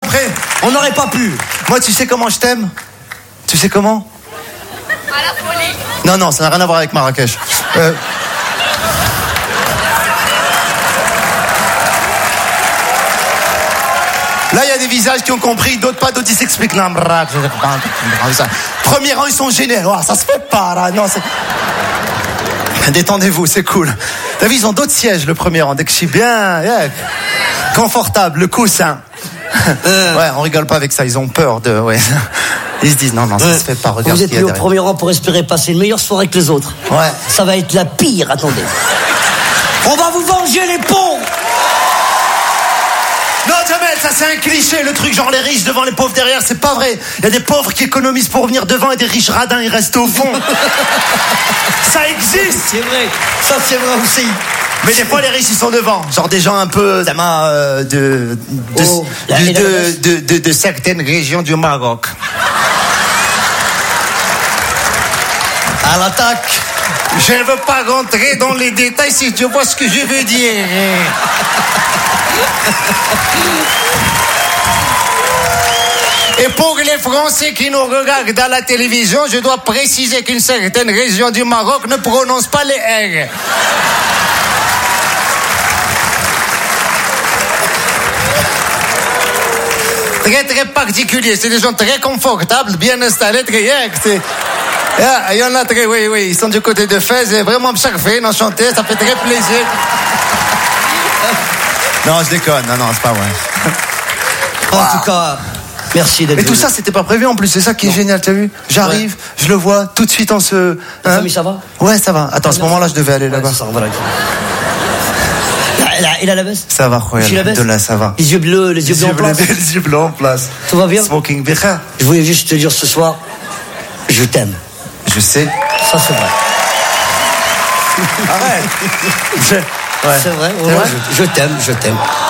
après. On n'aurait pas pu. Moi, tu sais comment je t'aime? Tu sais comment? À la folie. Non, ça n'a rien à voir avec Marrakech. Là, il y a des visages qui ont compris, d'autres pas, d'autres ils s'expliquent. Non, premier rang, ils sont gênés. Oh, ça se fait pas, là. Non, c'est... Détendez-vous, c'est cool. T'as vu, ils ont d'autres sièges, le premier rang. Dès que je suis bien, confortable, le coussin. Ouais, on rigole pas avec ça, ils ont peur de... Ouais. Ils se disent, non, ça se fait pas, regarde. Vous êtes mis au premier rang pour espérer passer une meilleure soirée que les autres. Ouais. Ça va être la pire, attendez. On va vous venger, les pauvres. Non, Jamel, ça c'est un cliché, le truc genre les riches devant les pauvres derrière, c'est pas vrai. Il y a des pauvres qui économisent pour venir devant et des riches radins, ils restent au fond. Ça existe. C'est vrai, ça c'est vrai aussi. Mais des fois les riches ils sont devant, genre des gens un peu de certaines régions du Maroc. À l'attaque. Je ne veux pas rentrer dans les détails si tu vois ce que je veux dire. Et pour les Français qui nous regardent à la télévision, je dois préciser qu'une certaine région du Maroc ne prononce pas les R. Très très particulier, c'est des gens très confortables, bien installés, très il y en a très, oui, ils sont du côté de Fès, et vraiment charfés, enchantés, ça fait très plaisir. Non, je déconne, non, c'est pas vrai. En tout cas, merci d'être Mais tout venu. ça, c'était pas prévu en plus, c'est ça qui est génial, t'as vu? J'arrive, je le vois, tout de suite on se... Ta famille, ça va? Ouais, ça va. Attends, à ce moment-là, je devais aller là-bas. Ça, voilà. Il a la baisse? Ça va, Royal. De là, ça va. Les yeux bleus, les yeux bleus en place. Les yeux bleus en place. Tout va bien? Smoking Becha. Je voulais juste te dire ce soir, je t'aime. Je sais. Ça, c'est vrai. Arrête. C'est vrai, ouais, je t'aime.